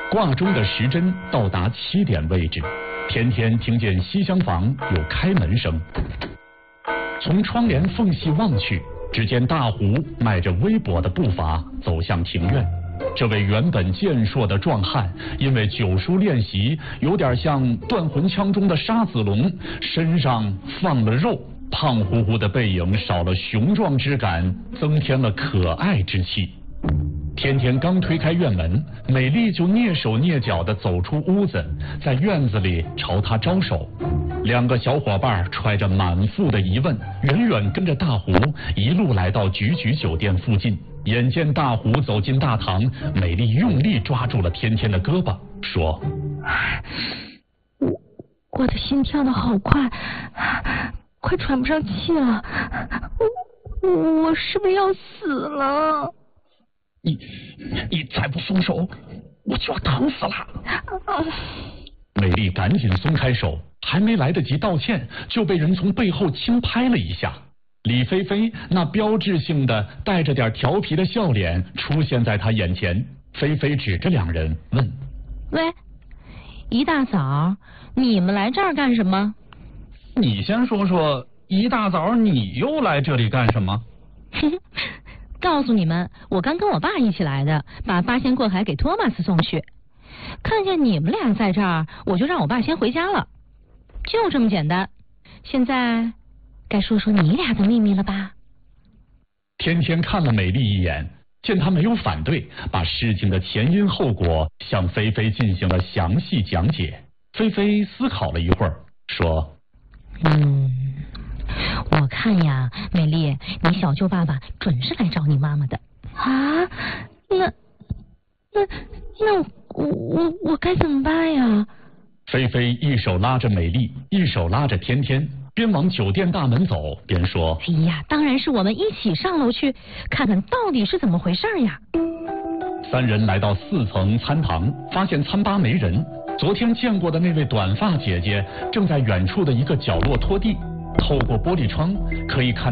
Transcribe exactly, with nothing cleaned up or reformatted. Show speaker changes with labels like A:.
A: 挂钟的时针到达七点位置，天天听见西厢房有开门声。从窗帘缝隙望去，只见大胡迈着微跛的步伐走向庭院。这位原本健硕的壮汉，因为久疏练习，有点像断魂枪中的沙子龙，身上放了肉，胖乎乎的背影少了雄壮之感，增添了可爱之气。天天刚推开院门，美丽就蹑手蹑脚地走出屋子，在院子里朝他招手。两个小伙伴揣着满腹的疑问，远远跟着大胡一路来到菊菊酒店附近。眼见大胡走进大堂，美丽用力抓住了天天的胳膊，说：
B: 我我的心跳得好快，快喘不上气了，我我是不是要死了？
C: 你你再不松手，我就要疼死了。
A: 美丽赶紧松开手，还没来得及道歉，就被人从背后轻拍了一下。李菲菲那标志性的带着点调皮的笑脸出现在她眼前，菲菲指着两人问：
B: 喂，一大早你们来这儿干什么？
C: 你先说说，一大早你又来这里干什么？
B: 告诉你们，我刚跟我爸一起来的，把八仙过海给托马斯送去。看见你们俩在这儿，我就让我爸先回家了，就这么简单。现在该说说你俩的秘密了吧？
A: 天天看了美丽一眼，见她没有反对，把事情的前因后果向菲菲进行了详细讲解。菲菲思考了一会儿，说：
B: 嗯，我看呀，美丽，你小舅爸爸准是来找你妈妈的啊。那那那我我我该怎么办呀？
A: 菲菲一手拉着美丽，一手拉着天天，边往酒店大门走边说：
B: 哎呀，当然是我们一起上楼去看看到底是怎么回事呀。
A: 三人来到四层餐堂，发现餐吧没人，昨天见过的那位短发姐姐正在远处的一个角落拖地，透过玻璃窗可以看